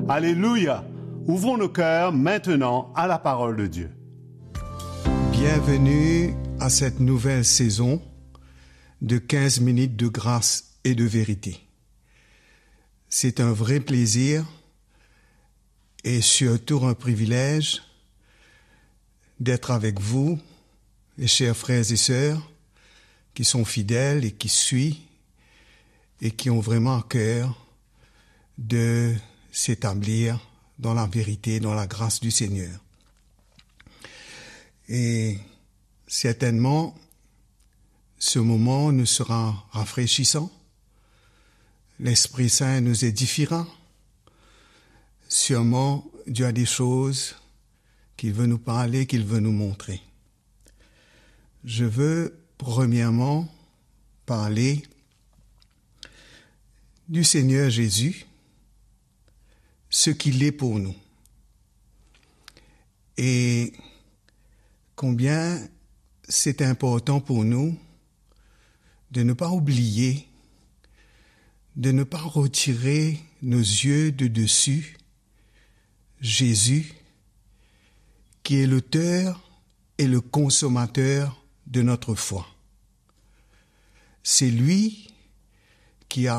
Alléluia! Ouvrons nos cœurs maintenant à la parole de Dieu. Bienvenue à cette nouvelle saison de 15 minutes de grâce et de vérité. C'est un vrai plaisir et surtout un privilège d'être avec vous, mes chers frères et sœurs, qui sont fidèles et qui suivent et qui ont vraiment à cœur de s'établir dans la vérité, dans la grâce du Seigneur. Et certainement, ce moment nous sera rafraîchissant. L'Esprit Saint nous édifiera. Sûrement, Dieu a des choses qu'il veut nous parler, qu'il veut nous montrer. Je veux premièrement parler du Seigneur Jésus, ce qu'il est pour nous. Et combien c'est important pour nous de ne pas oublier, de ne pas retirer nos yeux de dessus Jésus, qui est l'auteur et le consommateur de notre foi. C'est lui qui a